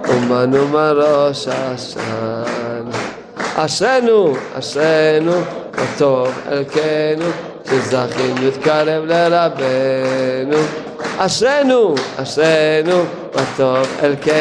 אומנו מראש השן. אשרנו, אשרנו, מה טוב אלוקינו, שזכינו להתקרב לרבנו. אשרנו, אשרנו, מה טוב אלוקינו.